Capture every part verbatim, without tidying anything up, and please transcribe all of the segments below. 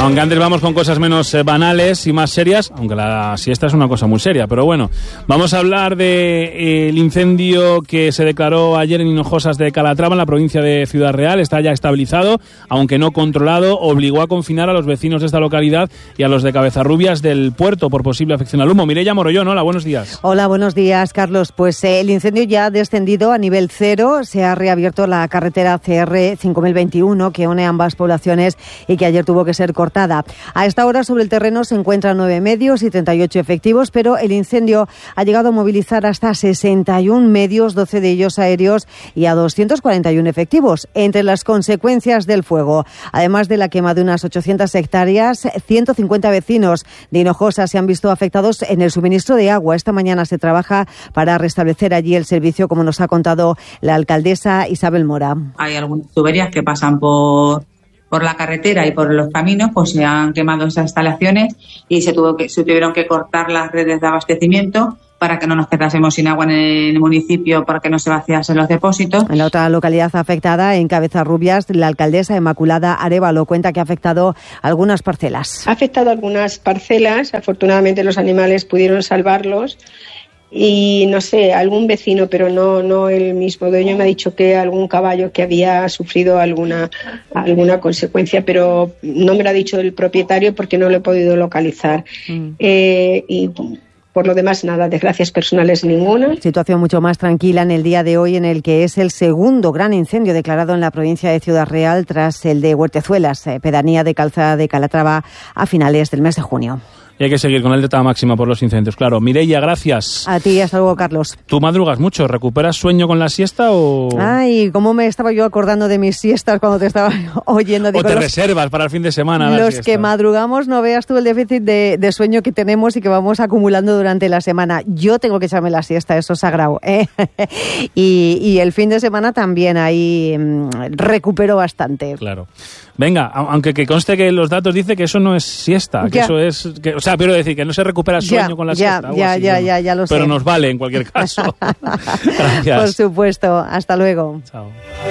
Aunque antes vamos con cosas menos eh, banales y más serias, aunque la siesta es una cosa muy seria, pero bueno, vamos a hablar del de, eh, incendio que se declaró ayer en Hinojosas de Calatrava, en la provincia de Ciudad Real. Está ya estabilizado, aunque no controlado. Obligó a confinar a los vecinos de esta localidad y a los de Cabezarrubias del puerto por posible afección al humo. Mireia Morollón, hola, buenos días. Hola, buenos días, Carlos. Pues eh, el incendio ya ha descendido a nivel cero. Se ha reabierto la carretera C R cinco mil veintiuno que une ambas poblaciones y que ayer tuvo que ser cortada. A esta hora sobre el terreno se encuentran nueve medios y treinta y ocho efectivos, pero el incendio ha llegado a movilizar hasta sesenta y un medios, doce de ellos aéreos, y a doscientos cuarenta y uno efectivos. Entre las consecuencias del fuego, además de la quema de unas ochocientas hectáreas, ciento cincuenta vecinos de Hinojosa se han visto afectados en el suministro de agua. Esta mañana se trabaja para restablecer allí el servicio, como nos ha contado la alcaldesa Isabel Mora. Hay algunas tuberías que pasan por por la carretera y por los caminos, pues se han quemado esas instalaciones y se tuvo que se tuvieron que cortar las redes de abastecimiento para que no nos quedásemos sin agua en el municipio, para que no se vaciasen los depósitos. En la otra localidad afectada, en Cabezarrubias, la alcaldesa Inmaculada Arévalo cuenta que ha afectado algunas parcelas. Ha afectado algunas parcelas, afortunadamente los animales pudieron salvarlos. Y no sé, algún vecino, pero no no el mismo dueño, me ha dicho que algún caballo que había sufrido alguna alguna consecuencia, pero no me lo ha dicho el propietario porque no lo he podido localizar. Mm. Eh, y por lo demás, nada, desgracias personales ninguna. Situación mucho más tranquila en el día de hoy, en el que es el segundo gran incendio declarado en la provincia de Ciudad Real tras el de Huertezuelas, eh, pedanía de Calzada de Calatrava, a finales del mes de junio. Y hay que seguir con la alerta máxima por los incendios, claro. Mireia, gracias. A ti, hasta luego, Carlos. ¿Tú madrugas mucho? ¿Recuperas sueño con la siesta o...? Ay, cómo me estaba yo acordando de mis siestas cuando te estaba oyendo. Digo, o te los, reservas para el fin de semana Los la siesta. Que madrugamos, no veas tú el déficit de, de sueño que tenemos y que vamos acumulando durante la semana. Yo tengo que echarme la siesta, eso es sagrado, ¿eh? y, y el fin de semana también ahí mmm, recupero bastante. Claro. Venga, aunque que conste que los datos dicen que eso no es siesta, que ya. eso es... Que, o sea, quiero decir que no se recupera sueño ya, con la ya, siesta. Ya, así, ya, bueno, ya, ya lo sé. Pero nos vale en cualquier caso. Gracias. Por supuesto. Hasta luego. Chao.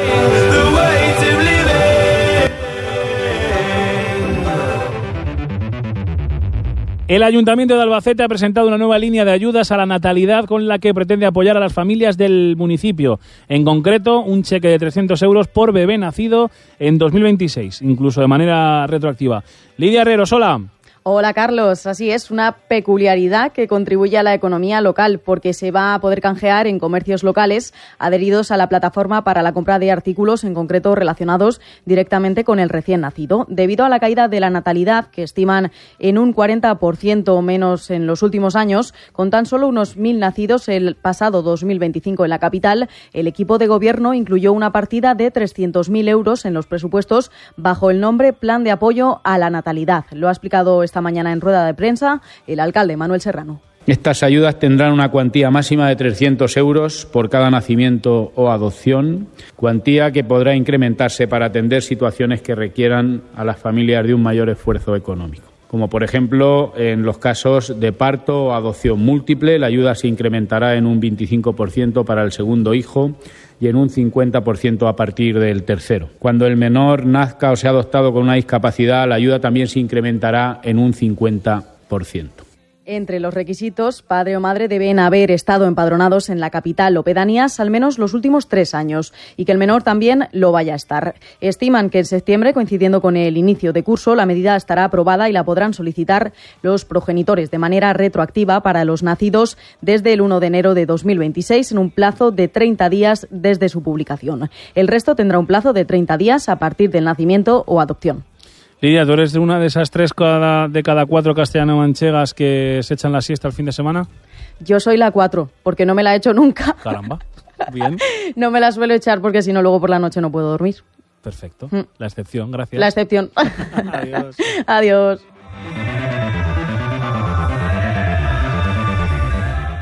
El Ayuntamiento de Albacete ha presentado una nueva línea de ayudas a la natalidad con la que pretende apoyar a las familias del municipio. En concreto, un cheque de trescientos euros por bebé nacido en dos mil veintiséis, incluso de manera retroactiva. Lidia Herreros, hola. Hola, Carlos. Así es, una peculiaridad que contribuye a la economía local porque se va a poder canjear en comercios locales adheridos a la plataforma para la compra de artículos, en concreto relacionados directamente con el recién nacido. Debido a la caída de la natalidad, que estiman en un cuarenta por ciento menos en los últimos años, con tan solo unos mil nacidos el pasado dos mil veinticinco en la capital, el equipo de gobierno incluyó una partida de trescientos mil euros en los presupuestos bajo el nombre Plan de Apoyo a la Natalidad. Lo ha explicado esta mañana en rueda de prensa el alcalde Manuel Serrano. Estas ayudas tendrán una cuantía máxima de trescientos euros por cada nacimiento o adopción, cuantía que podrá incrementarse para atender situaciones que requieran a las familias de un mayor esfuerzo económico. Como por ejemplo, en los casos de parto o adopción múltiple, la ayuda se incrementará en un veinticinco por ciento para el segundo hijo y en un cincuenta por ciento a partir del tercero. Cuando el menor nazca o sea adoptado con una discapacidad, la ayuda también se incrementará en un cincuenta por ciento. Entre los requisitos, padre o madre deben haber estado empadronados en la capital o pedanías al menos los últimos tres años y que el menor también lo vaya a estar. Estiman que en septiembre, coincidiendo con el inicio de curso, la medida estará aprobada y la podrán solicitar los progenitores de manera retroactiva para los nacidos desde el uno de enero de dos mil veintiséis en un plazo de treinta días desde su publicación. El resto tendrá un plazo de treinta días a partir del nacimiento o adopción. Lidia, ¿tú eres de una de esas tres cada, de cada cuatro castellano-manchegas que se echan la siesta el fin de semana? Yo soy la cuatro, porque no me la he hecho nunca. Caramba, bien. No me la suelo echar porque si no luego por la noche no puedo dormir. Perfecto, la excepción, gracias. La excepción. Adiós. Adiós.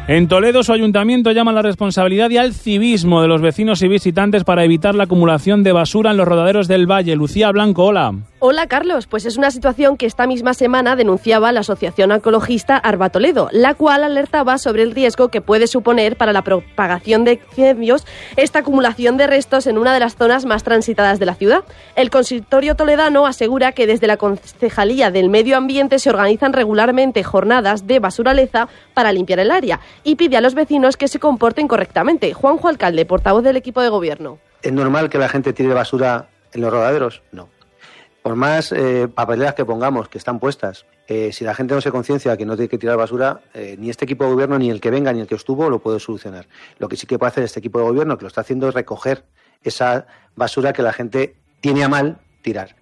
En Toledo, su ayuntamiento llama a la responsabilidad y al civismo de los vecinos y visitantes para evitar la acumulación de basura en los rodaderos del Valle. Lucía Blanco, hola. Hola, Carlos. Pues es una situación que esta misma semana denunciaba la Asociación Ecologista Arba Toledo, la cual alertaba sobre el riesgo que puede suponer para la propagación de incendios esta acumulación de restos en una de las zonas más transitadas de la ciudad. El consistorio toledano asegura que desde la Concejalía del Medio Ambiente se organizan regularmente jornadas de basuraleza para limpiar el área y pide a los vecinos que se comporten correctamente. Juanjo Alcalde, portavoz del equipo de gobierno. ¿Es normal que la gente tire basura en los rodaderos? No. Por más eh, papeleras que pongamos, que están puestas, eh, si la gente no se conciencia que no tiene que tirar basura, eh, ni este equipo de gobierno, ni el que venga, ni el que estuvo, lo puede solucionar. Lo que sí que puede hacer este equipo de gobierno, que lo está haciendo, es recoger esa basura que la gente tiene a mal tirar.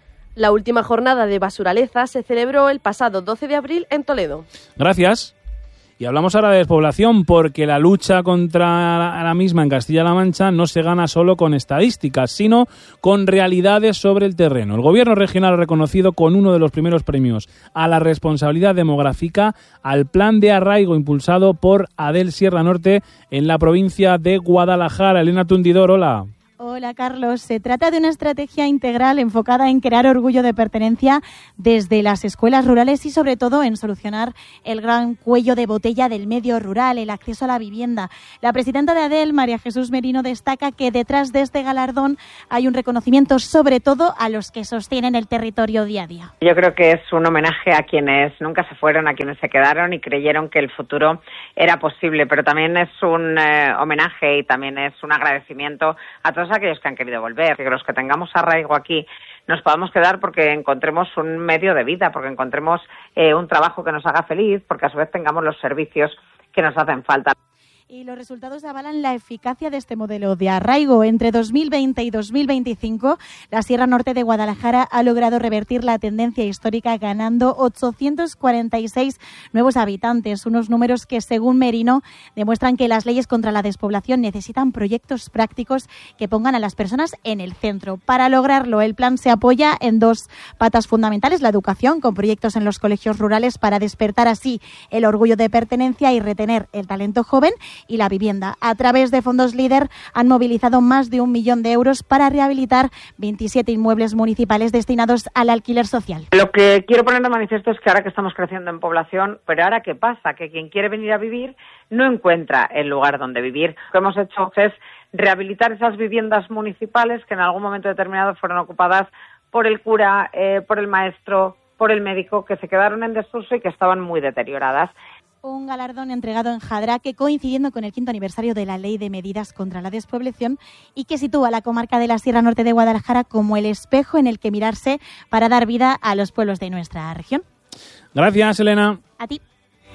La última jornada de basuraleza se celebró el pasado doce de abril en Toledo. Gracias. Y hablamos ahora de despoblación, porque la lucha contra la misma en Castilla-La Mancha no se gana solo con estadísticas, sino con realidades sobre el terreno. El gobierno regional ha reconocido con uno de los primeros premios a la responsabilidad demográfica al plan de arraigo impulsado por Adel Sierra Norte en la provincia de Guadalajara. Elena Tundidor, hola. Hola, Carlos. Se trata de una estrategia integral enfocada en crear orgullo de pertenencia desde las escuelas rurales y, sobre todo, en solucionar el gran cuello de botella del medio rural, el acceso a la vivienda. La presidenta de Adel, María Jesús Merino, destaca que detrás de este galardón hay un reconocimiento, sobre todo, a los que sostienen el territorio día a día. Yo creo que es un homenaje a quienes nunca se fueron, a quienes se quedaron y creyeron que el futuro era posible, pero también es un eh, homenaje y también es un agradecimiento a todos aquellos que han querido volver, que los que tengamos arraigo aquí nos podamos quedar porque encontremos un medio de vida, porque encontremos eh, un trabajo que nos haga feliz, porque a su vez tengamos los servicios que nos hacen falta. Y los resultados avalan la eficacia de este modelo de arraigo. Entre dos mil veinte y dos mil veinticinco, la Sierra Norte de Guadalajara ha logrado revertir la tendencia histórica ganando ochocientos cuarenta y seis nuevos habitantes, unos números que, según Merino, demuestran que las leyes contra la despoblación necesitan proyectos prácticos que pongan a las personas en el centro. Para lograrlo, el plan se apoya en dos patas fundamentales: la educación, con proyectos en los colegios rurales para despertar así el orgullo de pertenencia y retener el talento joven, y la vivienda. A través de fondos LEADER han movilizado más de un millón de euros para rehabilitar veintisiete inmuebles municipales destinados al alquiler social. Lo que quiero poner de manifiesto es que ahora que estamos creciendo en población, pero ahora ¿qué pasa? Que quien quiere venir a vivir no encuentra el lugar donde vivir. Lo que hemos hecho es rehabilitar esas viviendas municipales que en algún momento determinado fueron ocupadas por el cura, eh, por el maestro, por el médico, que se quedaron en desuso y que estaban muy deterioradas. Un galardón entregado en Jadraque, coincidiendo con el quinto aniversario de la Ley de Medidas contra la Despoblación, y que sitúa a la comarca de la Sierra Norte de Guadalajara como el espejo en el que mirarse para dar vida a los pueblos de nuestra región. Gracias, Elena. A ti.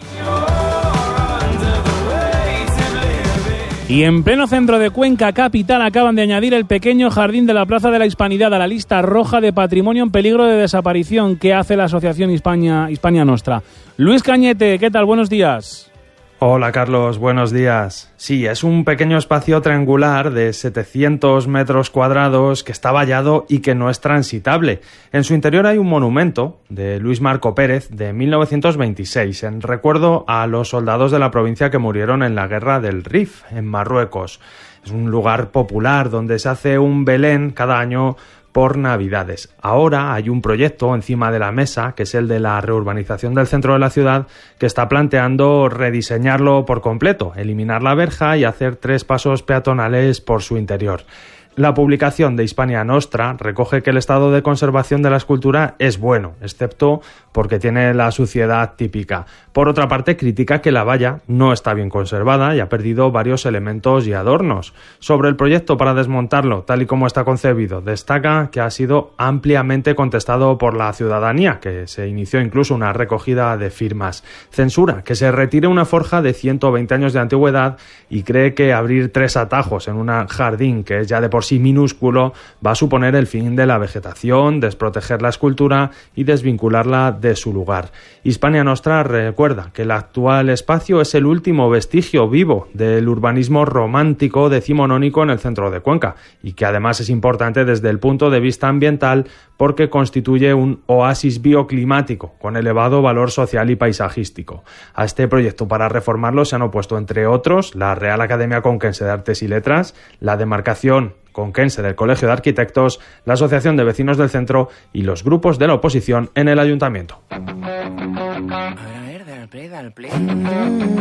Y en pleno centro de Cuenca capital acaban de añadir el pequeño jardín de la Plaza de la Hispanidad a la lista roja de patrimonio en peligro de desaparición que hace la Asociación Hispania, Hispania Nostra. Luis Cañete, ¿qué tal? Buenos días. Hola Carlos, buenos días. Sí, es un pequeño espacio triangular de setecientos metros cuadrados que está vallado y que no es transitable. En su interior hay un monumento de Luis Marco Pérez de mil novecientos veintiséis en recuerdo a los soldados de la provincia que murieron en la guerra del Rif, en Marruecos. Es un lugar popular donde se hace un Belén cada año por Navidades. Ahora hay un proyecto encima de la mesa, que es el de la reurbanización del centro de la ciudad, que está planteando rediseñarlo por completo, eliminar la verja y hacer tres pasos peatonales por su interior. La publicación de Hispania Nostra recoge que el estado de conservación de la escultura es bueno, excepto porque tiene la suciedad típica. Por otra parte, critica que la valla no está bien conservada y ha perdido varios elementos y adornos. Sobre el proyecto para desmontarlo, tal y como está concebido, destaca que ha sido ampliamente contestado por la ciudadanía, que se inició incluso una recogida de firmas. Censura que se retire una forja de ciento veinte años de antigüedad y cree que abrir tres atajos en un jardín que es ya de por sí minúsculo va a suponer el fin de la vegetación, desproteger la escultura y desvincularla de su lugar. Hispania Nostra recuerda que el actual espacio es el último vestigio vivo del urbanismo romántico decimonónico en el centro de Cuenca y que además es importante desde el punto de vista ambiental porque constituye un oasis bioclimático con elevado valor social y paisajístico. A este proyecto para reformarlo se han opuesto, entre otros, la Real Academia Conquense de Artes y Letras, la demarcación conquense del Colegio de Arquitectos, la Asociación de Vecinos del Centro y los grupos de la oposición en el Ayuntamiento.